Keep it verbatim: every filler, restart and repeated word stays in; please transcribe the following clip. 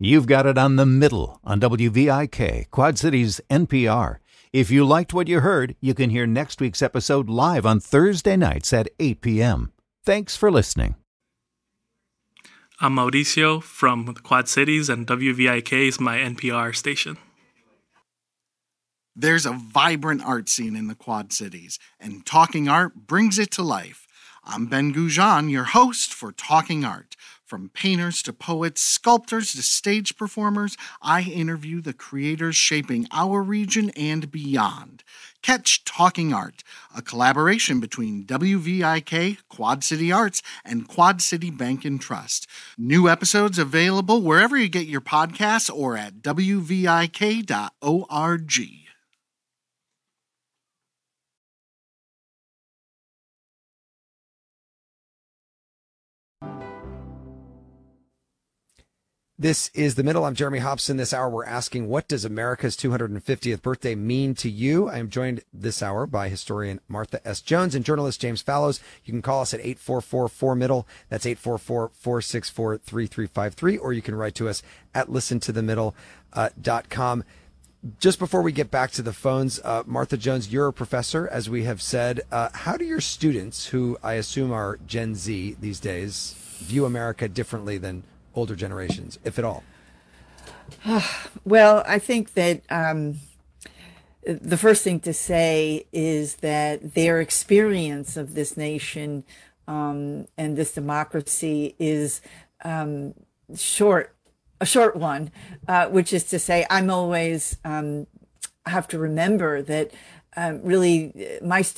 You've got it on The Middle on W V I K, Quad Cities N P R. If you liked what you heard, you can hear next week's episode live on Thursday nights at eight p.m. Thanks for listening. I'm Mauricio from the Quad Cities, and W V I K is my N P R station. There's a vibrant art scene in the Quad Cities, and Talking Art brings it to life. I'm Ben Goujon, your host for Talking Art. From painters to poets, sculptors to stage performers, I interview the creators shaping our region and beyond. Catch Talking Art, a collaboration between W V I K, Quad City Arts, and Quad City Bank and Trust. New episodes available wherever you get your podcasts or at W V I K dot org. This is The Middle. I'm Jeremy Hobson. This hour we're asking, what does America's two hundred fiftieth birthday mean to you? I am joined this hour by historian Martha S. Jones and journalist James Fallows. You can call us at eight four four, four middle. That's eight four four, four six four, three three five three. Or you can write to us at listen to the middle dot com. Just before we get back to the phones, uh, Martha Jones, you're a professor, as we have said. Uh, how do your students, who I assume are Gen Z these days, view America differently than older generations, if at all? Well, I think that um, the first thing to say is that their experience of this nation um, and this democracy is um, short, a short one, uh, which is to say, I'm always um, have to remember that um, really my